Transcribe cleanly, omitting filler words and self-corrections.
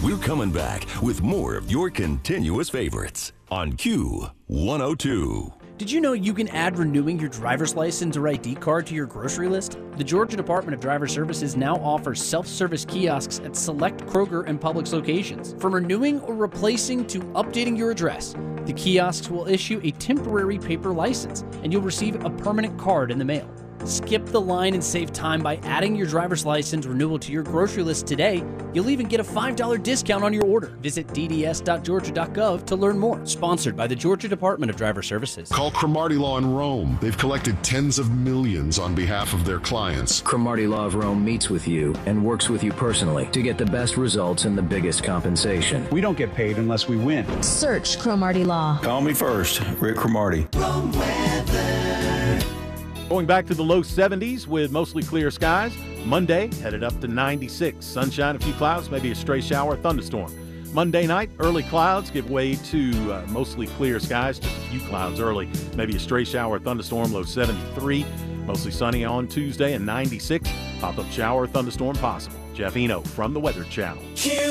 We're coming back with more of your continuous favorites on Q102. Did you know you can add renewing your driver's license or ID card to your grocery list? The Georgia Department of Driver Services now offers self-service kiosks at select Kroger and Publix locations. From renewing or replacing to updating your address, the kiosks will issue a temporary paper license, and you'll receive a permanent card in the mail. Skip the line and save time by adding your driver's license renewal to your grocery list today. You'll even get a $5 discount on your order. Visit dds.georgia.gov to learn more. Sponsored by the Georgia Department of Driver Services. Call Cromartie Law in Rome. They've collected tens of millions on behalf of their clients. Cromartie Law of Rome meets with you and works with you personally to get the best results and the biggest compensation. We don't get paid unless we win. Search Cromartie Law. Call me first, Rick Cromartie. Rome weather. Going back to the low 70s with mostly clear skies. Monday, headed up to 96. Sunshine, a few clouds, maybe a stray shower, a thunderstorm. Monday night, early clouds give way to mostly clear skies, just a few clouds early. Maybe a stray shower, thunderstorm, low 73. Mostly sunny on Tuesday and 96. Pop-up shower, thunderstorm possible. Jeff Eno from the Weather Channel.